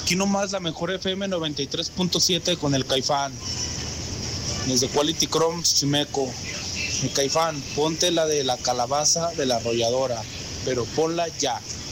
Aquí nomás la mejor FM 93.7 con el Caifán. Desde Quality Chrome, Chimeco. El Caifán, ponte la de la calabaza de la arrolladora, pero ponla ya.